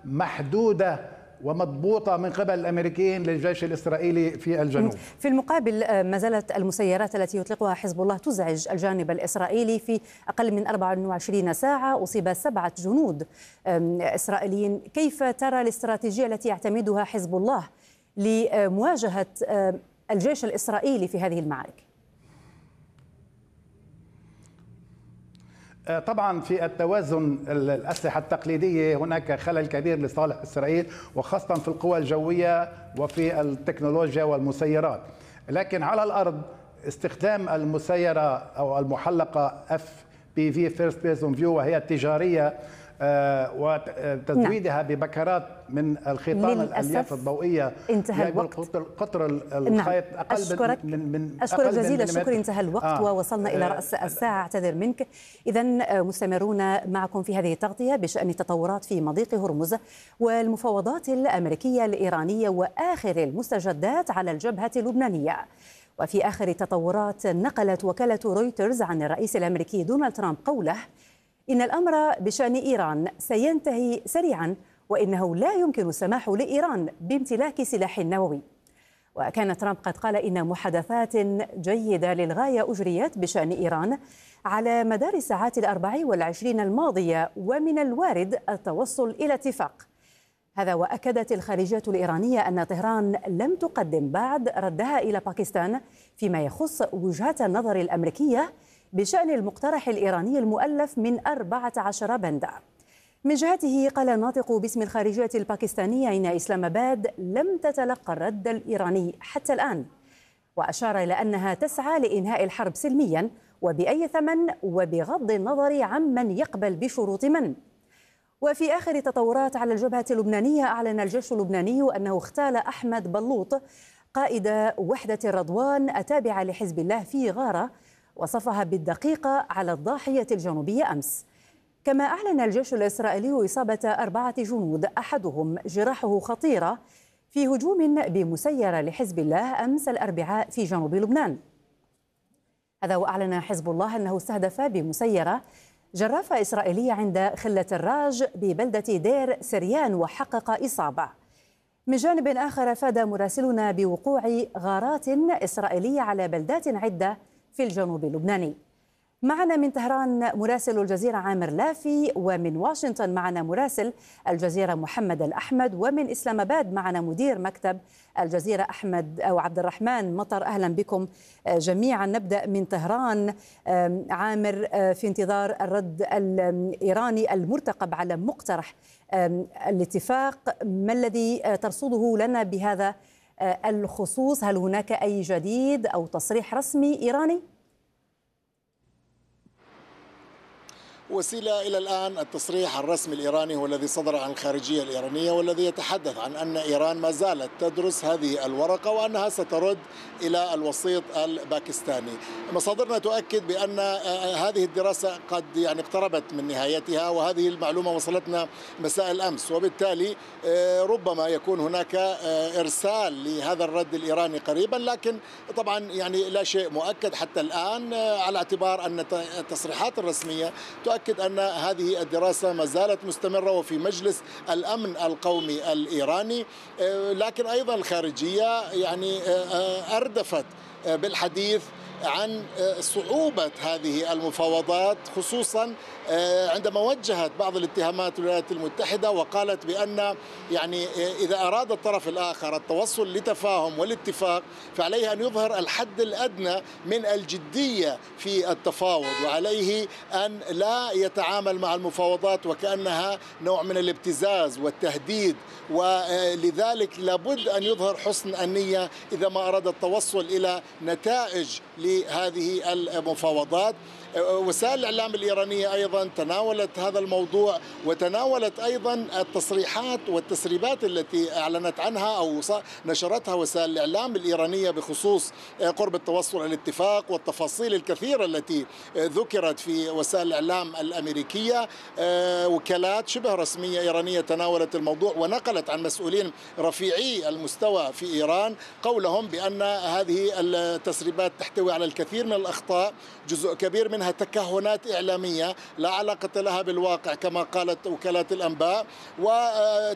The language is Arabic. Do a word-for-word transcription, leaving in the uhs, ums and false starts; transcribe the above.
محدودة ومضبوطة من قبل الأمريكيين للجيش الإسرائيلي في الجنوب. في المقابل ما زالت المسيرات التي يطلقها حزب الله تزعج الجانب الإسرائيلي. في أقل من أربع وعشرين ساعة أصيب سبعة جنود إسرائيليين. كيف ترى الاستراتيجية التي يعتمدها حزب الله لمواجهة الجيش الإسرائيلي في هذه المعارك؟ طبعا في التوازن الأسلحة التقليدية هناك خلل كبير لصالح إسرائيل، وخاصة في القوى الجوية وفي التكنولوجيا والمسيرات. لكن على الأرض استخدام المسيرة أو المحلقة اف بي في First Person View وهي التجارية وتزويدها ببكرات من الخيطان الألياف الضوئية انتهى الوقت. قطر الخيط أقل أشكرك من من أشكرك جزيل الشكر. انتهى الوقت آه. ووصلنا إلى رأس آه. الساعة. أعتذر منك. إذن مستمرون معكم في هذه التغطية بشأن التطورات في مضيق هرمز والمفاوضات الأمريكية الإيرانية وآخر المستجدات على الجبهة اللبنانية. وفي آخر التطورات نقلت وكالة رويترز عن الرئيس الأمريكي دونالد ترامب قوله إن الأمر بشأن إيران سينتهي سريعا وإنه لا يمكن السماح لإيران بامتلاك سلاح نووي. وكان ترامب قد قال إن محادثات جيدة للغاية أجريت بشأن إيران على مدار الساعات الأربع والعشرين الماضية ومن الوارد التوصل إلى اتفاق. هذا وأكدت الخارجية الإيرانية أن طهران لم تقدم بعد ردها إلى باكستان فيما يخص وجهات النظر الأمريكية بشأن المقترح الإيراني المؤلف من أربعة عشر بندا. من جهته قال الناطق باسم الخارجية الباكستانية إن إسلام آباد لم تتلقى الرد الإيراني حتى الآن، وأشار إلى أنها تسعى لإنهاء الحرب سلميا وبأي ثمن وبغض النظر عمن يقبل بشروط من. وفي آخر تطورات على الجبهة اللبنانية أعلن الجيش اللبناني أنه اغتال أحمد بلوط قائد وحدة الرضوان التابعة لحزب الله في غارة وصفها بالدقيقة على الضاحية الجنوبية أمس. كما أعلن الجيش الإسرائيلي إصابة أربعة جنود أحدهم جراحه خطيرة في هجوم بمسيرة لحزب الله أمس الأربعاء في جنوب لبنان. هذا وأعلن حزب الله أنه استهدف بمسيرة جرافة إسرائيلية عند خلة الراج ببلدة دير سريان وحقق إصابة. من جانب آخر أفاد مراسلنا بوقوع غارات إسرائيلية على بلدات عدة في الجنوب اللبناني. معنا من طهران مراسل الجزيرة عامر لافي، ومن واشنطن معنا مراسل الجزيرة محمد الأحمد، ومن إسلام آباد معنا مدير مكتب الجزيرة أحمد أو عبد الرحمن مطر. أهلا بكم جميعا. نبدأ من طهران. عامر، في انتظار الرد الإيراني المرتقب على مقترح الاتفاق، ما الذي ترصده لنا بهذا الخصوص؟ هل هناك أي جديد أو تصريح رسمي إيراني؟ وسيلة إلى الآن التصريح الرسمي الإيراني هو الذي صدر عن الخارجية الإيرانية، والذي يتحدث عن أن إيران ما زالت تدرس هذه الورقة وأنها سترد إلى الوسيط الباكستاني. مصادرنا تؤكد بأن هذه الدراسة قد يعني اقتربت من نهايتها، وهذه المعلومة وصلتنا مساء الأمس، وبالتالي ربما يكون هناك إرسال لهذا الرد الإيراني قريبا، لكن طبعا يعني لا شيء مؤكد حتى الآن، على اعتبار أن التصريحات الرسمية تؤكد أكد أن هذه الدراسة ما زالت مستمرة وفي مجلس الأمن القومي الإيراني. لكن أيضا الخارجية يعني أردفت بالحديث عن صعوبة هذه المفاوضات، خصوصا عندما وجهت بعض الاتهامات للولايات المتحدة وقالت بأن يعني إذا أراد الطرف الآخر التوصل لتفاهم والاتفاق فعليه أن يظهر الحد الأدنى من الجدية في التفاوض، وعليه أن لا يتعامل مع المفاوضات وكأنها نوع من الابتزاز والتهديد، ولذلك لابد أن يظهر حسن النية إذا ما أراد التوصل إلى نتائج لهذه المفاوضات. وسائل الإعلام الإيرانية أيضا تناولت هذا الموضوع، وتناولت أيضا التصريحات والتسريبات التي أعلنت عنها أو نشرتها وسائل الإعلام الإيرانية بخصوص قرب التوصل إلى الاتفاق، والتفاصيل الكثيرة التي ذكرت في وسائل الإعلام الأمريكية. وكالات شبه رسمية إيرانية تناولت الموضوع ونقلت عن مسؤولين رفيعي المستوى في إيران قولهم بأن هذه التسريبات تحتوي على الكثير من الأخطاء، جزء كبير منها تكهنات إعلامية لا علاقة لها بالواقع كما قالت وكالات الأنباء،